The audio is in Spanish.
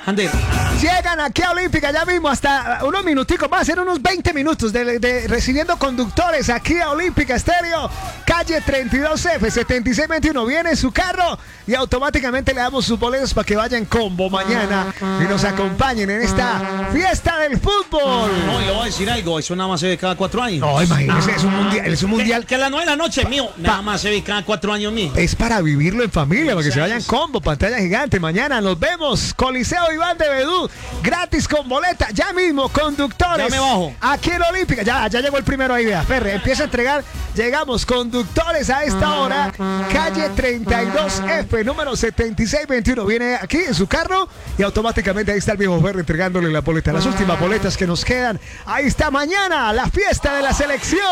Ander. Llegan aquí a Olímpica ya mismo, hasta unos minuticos, va a ser unos 20 minutos de recibiendo conductores aquí a Olímpica Estéreo, calle 32F, 7621. Viene su carro y automáticamente le damos sus boletos para que vayan combo mañana y nos acompañen en esta fiesta del fútbol. No, y le voy a decir algo, eso nada más se ve cada 4 años. No, imagínese, es un mundial. Que a las 9 de la noche, mío, nada más se ve cada 4 años, mío. Es para vivirlo en familia, para que se vayan combo, pantalla gigante. Mañana nos vemos, Coliseo Iván de Bedú, gratis con boleta, ya mismo, conductores. Ya me bajo. Aquí en Olímpica, ya llegó el primero ahí, vea, Ferre, empieza a entregar, llegamos, conductores a esta hora, calle 32F, número 7621, viene aquí en su carro y automáticamente ahí está el viejo Ferre entregándole la boleta, las últimas boletas que nos quedan, ahí está mañana, la fiesta de la selección.